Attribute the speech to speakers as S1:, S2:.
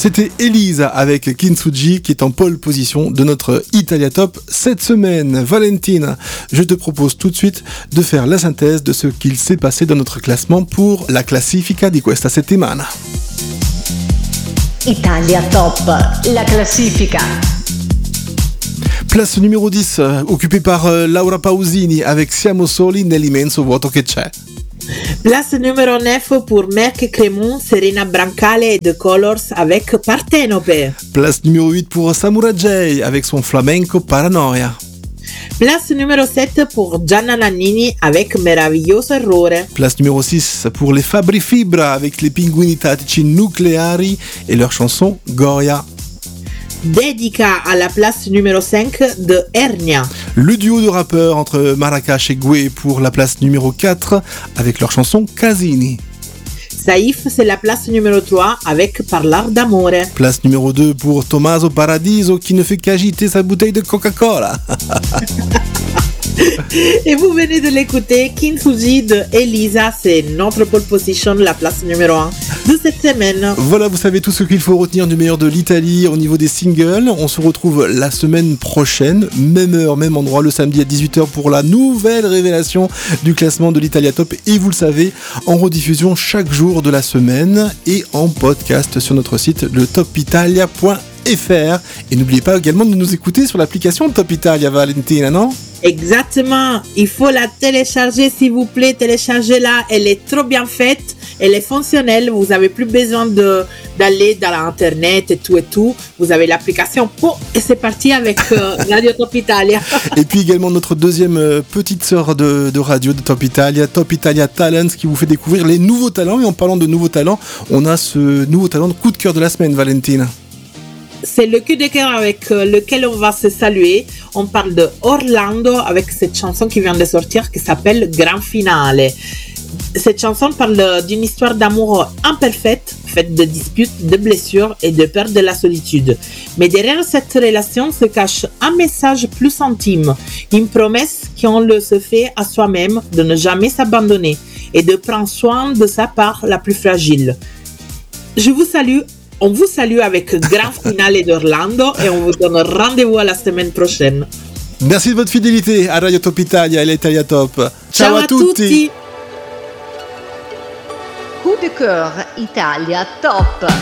S1: C'était Elisa avec Kintsugi qui est en pole position de notre Italia Top cette semaine. Valentina, je te propose tout de suite de faire la synthèse de ce qu'il s'est passé dans notre classement pour la classifica di questa settimana.
S2: Italia Top, la classifica.
S1: Place numéro 10, occupée par Laura Pausini avec Siamo soli nell'immenso vuoto che c'è.
S3: Place numéro 9 pour Merck Crémon, Serena Brancale et The Colors avec Partenope.
S1: Place numéro 8 pour Samura J avec son flamenco Paranoia.
S3: Place numéro 7 pour Gianna Nannini avec Meraviglioso Errore.
S1: Place numéro 6 pour les Fabri Fibra avec les Pinguini Tattici Nucleari et leur chanson Goya.
S3: Dedica à la place numéro 5 de Hernia.
S1: Le duo de rappeurs entre Marracash et Gué pour la place numéro 4 avec leur chanson Casini.
S3: Saïf, c'est la place numéro 3 avec Parlar d'amore.
S1: Place numéro 2 pour Tommaso Paradiso qui ne fait qu'agiter sa bouteille de Coca-Cola.
S3: Et vous venez de l'écouter, Kintsugi de Elisa, c'est notre pole position, la place numéro 1 de cette semaine.
S1: Voilà, vous savez tout ce qu'il faut retenir du meilleur de l'Italie au niveau des singles. On se retrouve la semaine prochaine, même heure, même endroit, le samedi à 18h pour la nouvelle révélation du classement de l'Italia Top. Et vous le savez, en rediffusion chaque jour de la semaine et en podcast sur notre site, le topitalia.fr. Et n'oubliez pas également de nous écouter sur l'application Top Italia, Valentina, non ?
S3: Exactement, il faut la télécharger s'il vous plaît, téléchargez-la, elle est trop bien faite, elle est fonctionnelle, vous n'avez plus besoin d'aller dans l'internet et tout, vous avez l'application et c'est parti avec Radio Top Italia.
S1: Et puis également notre deuxième petite sœur de radio de Top Italia Talents qui vous fait découvrir les nouveaux talents. Et en parlant de nouveaux talents, on a ce nouveau talent de coup de cœur de la semaine, Valentina.
S3: C'est le coup de cœur avec lequel on va se saluer. On parle de Orlando avec cette chanson qui vient de sortir qui s'appelle Grand Finale. Cette chanson parle d'une histoire d'amour imparfaite, faite de disputes, de blessures et de peur de la solitude. Mais derrière cette relation se cache un message plus intime, une promesse qu'on le se fait à soi-même de ne jamais s'abandonner et de prendre soin de sa part la plus fragile. On vous salue avec Grand Finale d'Orlando et on vous donne rendez-vous à la semaine prochaine.
S1: Merci de votre fidélité à Radio Top Italia et l'Italia Top.
S3: Ciao à tutti.
S2: Coup de cœur Italia Top.